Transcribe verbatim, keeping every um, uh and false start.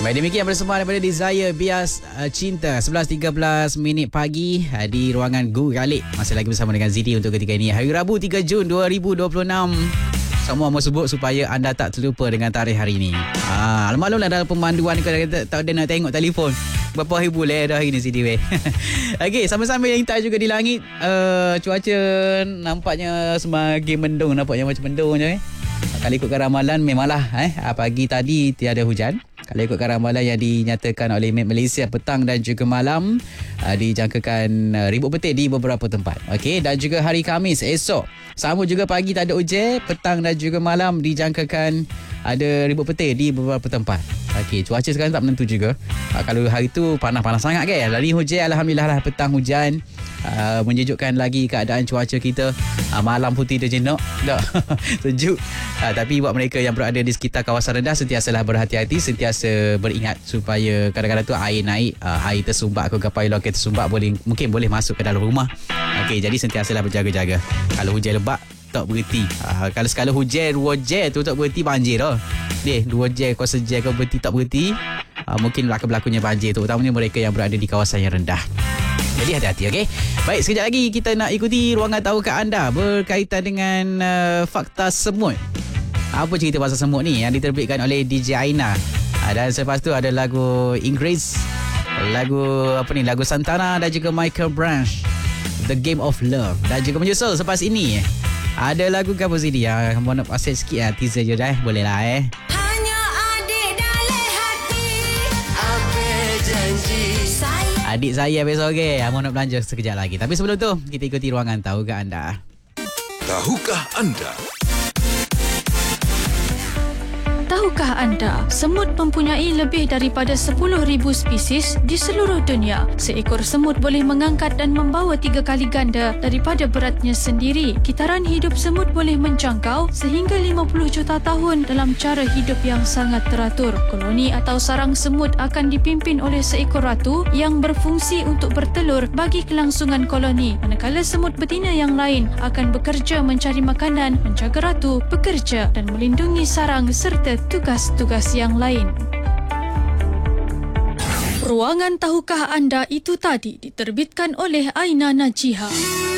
Baik, demikian bersama daripada Desire Bias uh, Cinta. sebelas tiga belas minit pagi uh, di ruangan Gu Khalid. Masih lagi bersama dengan Zidi untuk ketika ini. Hari Rabu tiga Jun dua ribu dua puluh enam. Semua mau sebut supaya anda tak terlupa dengan tarikh hari ini. Ah, maklumlah dalam pemanduan kalau tak, tak ada nak tengok telefon. Berapa hari boleh dah hari ni Zidi weh. Okey, sama-sama yang tak juga di langit. Uh, cuaca nampaknya semakin mendung, nampaknya macam mendung je eh. Kalau ikutkan ramalan memanglah eh pagi tadi tiada hujan. Kalau ikutkan ramalan yang dinyatakan oleh Met Malaysia, petang dan juga malam uh, dijangkakan uh, ribut petir di beberapa tempat. Okey, dan juga hari Khamis esok sama juga pagi tak ada hujan, petang dan juga malam dijangkakan ada ribut petir di beberapa tempat. Okey, cuaca sekarang tak menentu juga. Uh, kalau hari tu panas-panas sangat kan. Hari hujan alhamdulillah lah, petang hujan. Uh, menyejukkan lagi keadaan cuaca kita. uh, Malam pun tidak jenak tak sejuk. uh, Tapi buat mereka yang berada di sekitar kawasan rendah, sentiasalah berhati-hati, sentiasa beringat supaya kadang-kadang tu air naik, uh, air tersumbat ke kapal lokal tersumbat, boleh mungkin boleh masuk ke dalam rumah. Okey, jadi sentiasalah berjaga-jaga. Kalau hujan lebat tak berhenti. uh, Kalau sekala hujan dua jam tu tak berhenti, banjir dah. Deh, dua jam kau sejam kau berhenti tak berhenti, uh, mungkin berlaku-berlakunya banjir tu, utamanya mereka yang berada di kawasan yang rendah. Jadi hati-hati, okey? Baik, sekejap lagi kita nak ikuti ruangan tahukah anda berkaitan dengan uh, fakta semut. Apa cerita pasal semut ni yang diterbitkan oleh D J Aina. Uh, dan selepas tu ada lagu Inggeris, lagu apa ni, lagu Santana dan juga Michael Branch, The Game of Love. Dan juga menyusul selepas ini ada lagu Gabo Zidi yang kamu nak pasal sikit lah, teaser je dah, boleh lah eh. Adik saya besok, okey. Abang nak belanja sekejap lagi. Tapi sebelum tu, kita ikuti ruangan Tahukah Anda. Tahukah Anda? Tahukah anda, semut mempunyai lebih daripada sepuluh ribu spesies di seluruh dunia. Seekor semut boleh mengangkat dan membawa tiga kali ganda daripada beratnya sendiri. Kitaran hidup semut boleh menjangkau sehingga lima puluh juta tahun dalam cara hidup yang sangat teratur. Koloni atau sarang semut akan dipimpin oleh seekor ratu yang berfungsi untuk bertelur bagi kelangsungan koloni. Manakala semut betina yang lain akan bekerja mencari makanan, menjaga ratu, bekerja dan melindungi sarang serta tugas-tugas yang lain. Ruangan Tahukah Anda itu tadi diterbitkan oleh Aina Najiha.